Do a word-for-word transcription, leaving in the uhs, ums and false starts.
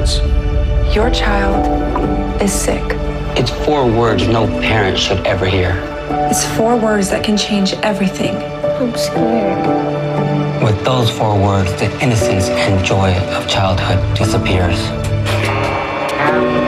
words. Your child is sick. It's four words no parent should ever hear. It's four words that can change everything. I'm scared. With those four words, the innocence and joy of childhood disappears.